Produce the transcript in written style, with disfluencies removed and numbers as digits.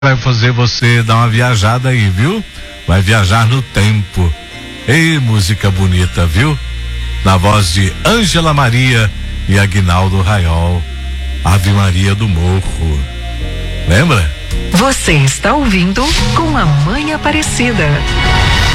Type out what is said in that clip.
vai fazer você dar uma viajada aí, viu? Vai viajar no tempo. Ei, música bonita, viu? Na voz de Ângela Maria e Aguinaldo Raiol. Ave Maria do Morro. Lembra? Você está ouvindo Com a Mãe Aparecida.